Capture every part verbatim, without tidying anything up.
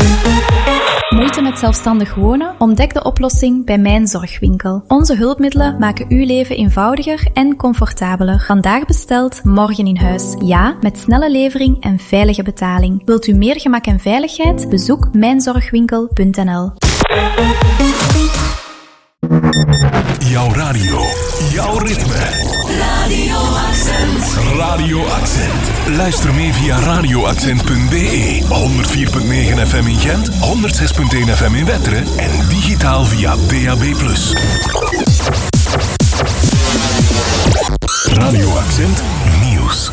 Moeite met zelfstandig wonen? Ontdek de oplossing bij Mijn Zorgwinkel. Onze hulpmiddelen maken uw leven eenvoudiger en comfortabeler. Vandaag besteld, morgen in huis. Ja, met snelle levering en veilige betaling. Wilt u meer gemak en veiligheid? Bezoek mijn zorgwinkel punt n l. Jouw radio, jouw ritme. Radio Accent. Radio Accent. Luister mee via radio accent punt b e, honderd vier komma negen F M in Gent, honderd zes komma één F M in Wetteren en digitaal via D A B plus. Radio Accent Nieuws.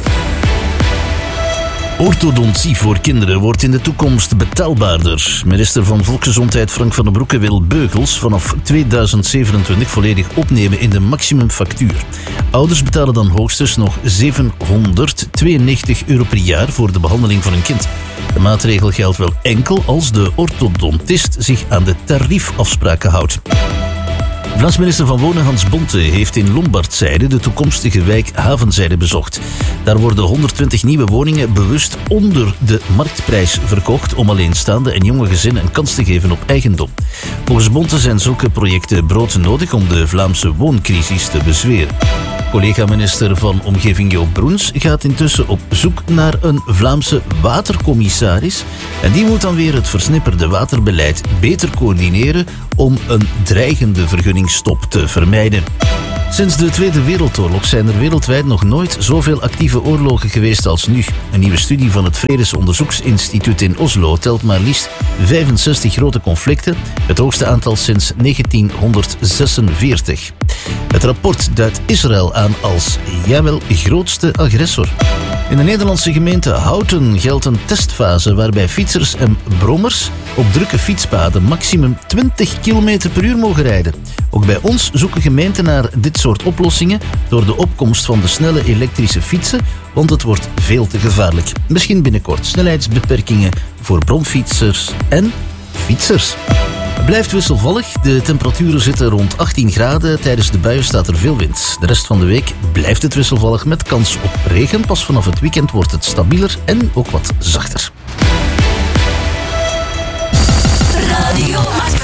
Orthodontie voor kinderen wordt in de toekomst betaalbaarder. Minister van Volksgezondheid Frank van den Broeke wil beugels vanaf tweeduizend zevenentwintig volledig opnemen in de maximumfactuur. Ouders betalen dan hoogstens nog zevenhonderdtweeënnegentig euro per jaar voor de behandeling van hun kind. De maatregel geldt wel enkel als de orthodontist zich aan de tariefafspraken houdt. Vlaams minister van Wonen Hans Bonte heeft in Lombardzijde de toekomstige wijk Havenzijde bezocht. Daar worden honderdtwintig nieuwe woningen bewust onder de marktprijs verkocht om alleenstaande en jonge gezinnen een kans te geven op eigendom. Volgens Bonte zijn zulke projecten broodnodig om de Vlaamse wooncrisis te bezweren. Collega-minister van Omgeving Joop Broens gaat intussen op zoek naar een Vlaamse watercommissaris. En die moet dan weer het versnipperde waterbeleid beter coördineren om een dreigende vergunningstop te vermijden. Sinds de Tweede Wereldoorlog zijn er wereldwijd nog nooit zoveel actieve oorlogen geweest als nu. Een nieuwe studie van het Vredesonderzoeksinstituut in Oslo telt maar liefst vijfenzestig grote conflicten, het hoogste aantal sinds negentienhonderdzesenveertig. Het rapport duidt Israël aan als, jawel, grootste agressor. In de Nederlandse gemeente Houten geldt een testfase waarbij fietsers en brommers op drukke fietspaden maximum twintig kilometer per uur mogen rijden. Ook bij ons zoeken gemeenten naar dit soort oplossingen door de opkomst van de snelle elektrische fietsen, want het wordt veel te gevaarlijk. Misschien binnenkort snelheidsbeperkingen voor bromfietsers en fietsers. Het blijft wisselvallig. De temperaturen zitten rond achttien graden. Tijdens de buien staat er veel wind. De rest van de week blijft het wisselvallig met kans op regen. Pas vanaf het weekend wordt het stabieler en ook wat zachter. Radio